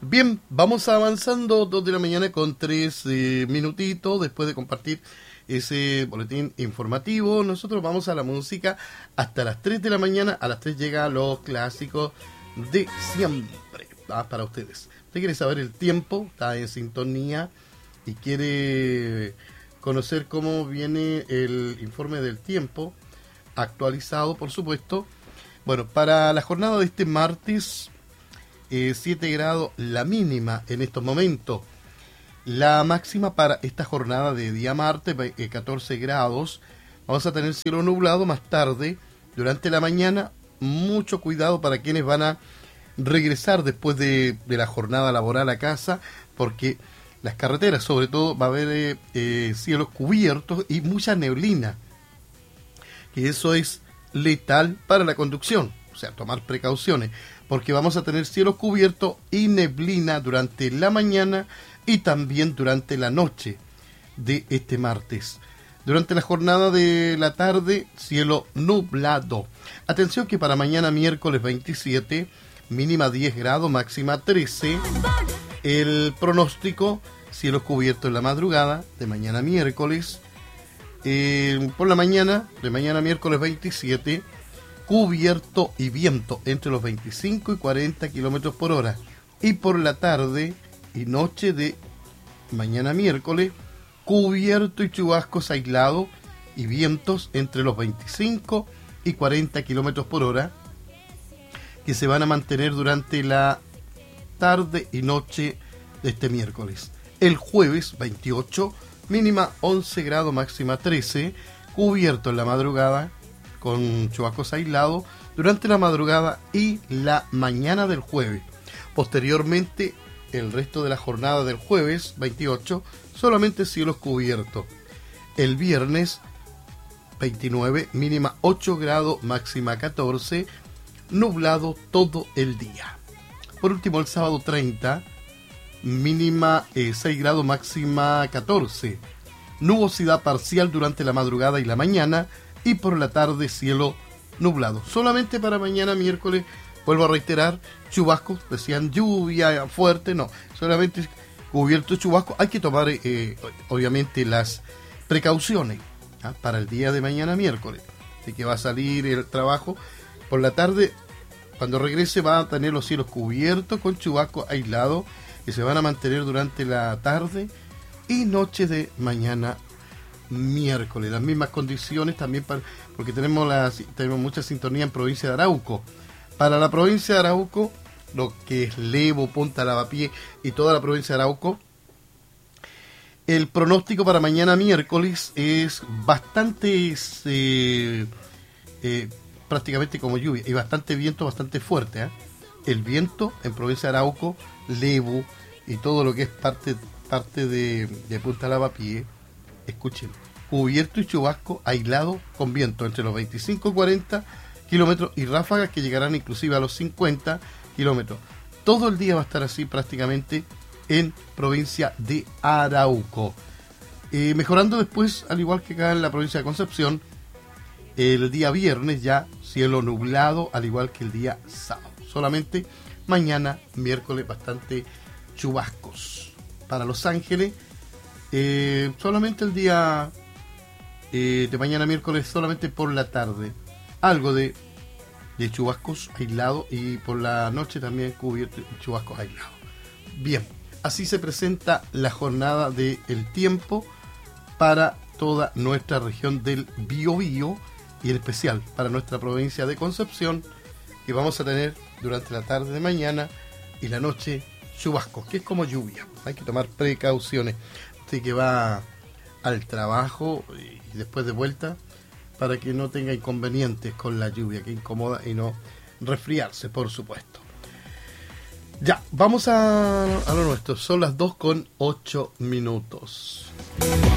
Bien, vamos avanzando, 2 de la mañana con 3 minutitos después de compartir ese boletín informativo. Nosotros vamos a la música hasta las 3 de la mañana. A las 3 llegan los clásicos de siempre para ustedes. Usted quiere saber el tiempo, está en sintonía y quiere conocer cómo viene el informe del tiempo actualizado, por supuesto. Bueno, para la jornada de este martes, 7 grados la mínima en estos momentos. La máxima para esta jornada de día martes, 14 grados. Vamos a tener cielo nublado más tarde. Durante la mañana, mucho cuidado para quienes van a regresar después de la jornada laboral a casa, porque las carreteras, sobre todo, va a haber cielos cubiertos y mucha neblina. Y eso es letal para la conducción. O sea, tomar precauciones, porque vamos a tener cielos cubiertos y neblina durante la mañana y también durante la noche de este martes. Durante la jornada de la tarde, cielo nublado. Atención que para mañana miércoles 27, mínima 10 grados, máxima 13. El pronóstico, cielos cubiertos en la madrugada de mañana miércoles. Por la mañana, de mañana miércoles 27, cubierto y viento entre los 25 y 40 kilómetros por hora. Y por la tarde y noche de mañana miércoles, cubierto y chubascos aislados y vientos entre los 25 y 40 kilómetros por hora, que se van a mantener durante la tarde y noche de este miércoles. El jueves 28, mínima 11 grados, máxima 13, cubierto en la madrugada, con chubascos aislados durante la madrugada y la mañana del jueves. Posteriormente, el resto de la jornada del jueves 28, solamente cielos cubiertos. El viernes 29, mínima 8 grados, máxima 14, nublado todo el día. Por último, el sábado 30, mínima 6 grados, máxima 14, nubosidad parcial durante la madrugada y la mañana, y por la tarde cielo nublado. Solamente para mañana miércoles, vuelvo a reiterar, chubascos, decían lluvia fuerte, no, solamente cubierto de chubascos. Hay que tomar obviamente las precauciones para el día de mañana miércoles, de que va a salir el trabajo por la tarde. Cuando regrese va a tener los cielos cubiertos con chubascos aislados que se van a mantener durante la tarde y noche de mañana miércoles. Las mismas condiciones también porque tenemos mucha sintonía en provincia de Arauco. Para la provincia de Arauco, lo que es Levo, Punta Lavapié y toda la provincia de Arauco, el pronóstico para mañana miércoles es bastante prácticamente como lluvia y bastante viento, bastante fuerte. El viento en provincia de Arauco, Levo y todo lo que es parte de Punta Lavapié, escuchen, cubierto y chubasco aislado con viento entre los 25 y 40 kilómetros y ráfagas que llegarán inclusive a los 50 kilómetros. Todo el día va a estar así prácticamente en provincia de Arauco. Mejorando después, al igual que acá en la provincia de Concepción, el día viernes ya cielo nublado, al igual que el día sábado. Solamente mañana, miércoles, bastante chubascos. Para Los Ángeles, solamente el día de mañana miércoles, solamente por la tarde, algo de chubascos aislados y por la noche también cubierto chubascos aislados. Bien, así se presenta la jornada del tiempo para toda nuestra región del Biobío y en especial para nuestra provincia de Concepción, que vamos a tener durante la tarde de mañana y la noche chubascos, que es como lluvia. Hay que tomar precauciones. Usted que va al trabajo y después de vuelta, para que no tenga inconvenientes con la lluvia, que incomoda, y no resfriarse, por supuesto. Ya, vamos a lo nuestro. Son las 2:08.